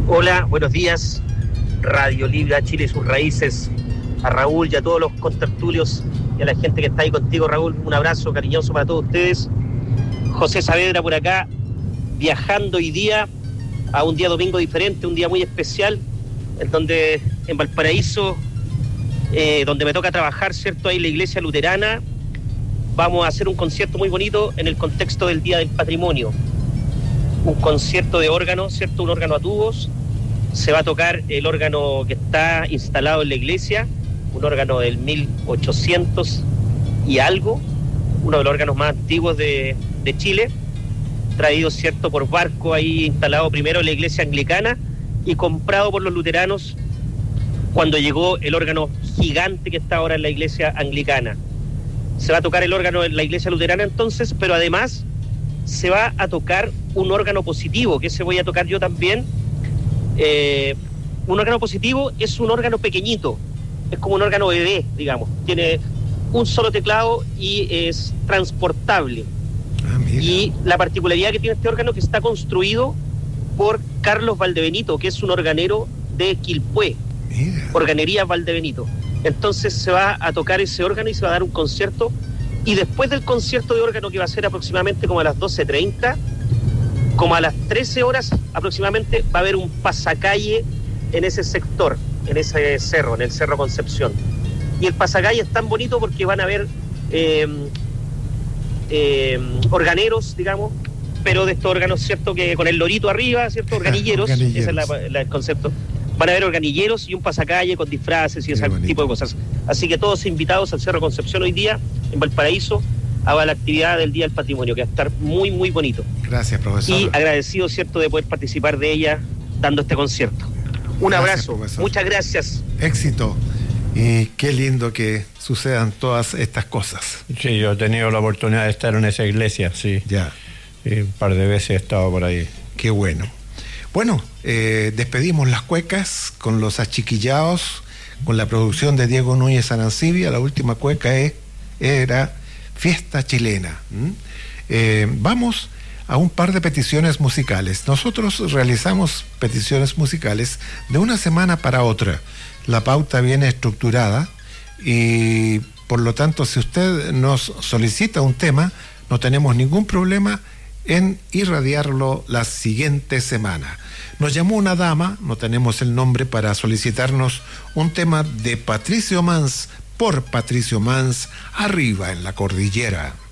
Hola, buenos días. Radio Libre Chile y sus raíces. A Raúl y a todos los contertulios y a la gente que está ahí contigo, Raúl, un abrazo cariñoso para todos ustedes. José Saavedra por acá, viajando hoy día a un día domingo diferente, un día muy especial, en donde en Valparaíso, donde me toca trabajar, ¿cierto? Ahí en la iglesia luterana, vamos a hacer un concierto muy bonito en el contexto del Día del Patrimonio. Un concierto de órgano, ¿cierto? Un órgano a tubos. Se va a tocar el órgano que está instalado en la iglesia, un órgano del 1800 y algo, uno de los órganos más antiguos de Chile, traído, ¿cierto?, por barco, ahí instalado primero en la iglesia anglicana y comprado por los luteranos cuando llegó el órgano gigante que está ahora en la iglesia anglicana. Se va a tocar el órgano en la iglesia luterana entonces, pero además se va a tocar un órgano positivo, que ese voy a tocar yo también. Un órgano positivo es un órgano pequeñito, es como un órgano bebé, digamos, tiene un solo teclado y es transportable. Y la particularidad que tiene este órgano es que está construido por Carlos Valdebenito, que es un organero de Quilpué, Organería Valdebenito. Entonces se va a tocar ese órgano y se va a dar un concierto, y después del concierto de órgano, que va a ser aproximadamente como a las 12:30, como a las 13 horas aproximadamente, va a haber un pasacalle en ese sector, en ese cerro, en el Cerro Concepción. Y el pasacalle es tan bonito porque van a haber organeros, digamos, pero de estos órganos, ¿cierto?, que con el lorito arriba, ¿cierto?, organilleros, ese es el concepto. Van a haber organilleros y un pasacalle con disfraces y ese tipo de cosas. Así que todos invitados al Cerro Concepción hoy día, en Valparaíso, a la actividad del Día del Patrimonio, que va a estar muy, muy bonito. Gracias, profesor. Y agradecido, ¿cierto?, de poder participar de ella dando este concierto. Un abrazo, profesor. Muchas gracias. Éxito. Y qué lindo que sucedan todas estas cosas. Sí, yo he tenido la oportunidad de estar en esa iglesia, sí. Ya. Sí, un par de veces he estado por ahí. Qué bueno. Bueno, despedimos las cuecas con los achiquillados, con la producción de Diego Núñez Arancibia. La última cueca era Fiesta Chilena. Vamos a un par de peticiones musicales. Nosotros realizamos peticiones musicales de una semana para otra. La pauta viene estructurada y por lo tanto, si usted nos solicita un tema, no tenemos ningún problema en irradiarlo la siguiente semana. Nos llamó una dama, no tenemos el nombre, para solicitarnos un tema de Patricio Mans, por Patricio Mans, Arriba en la Cordillera.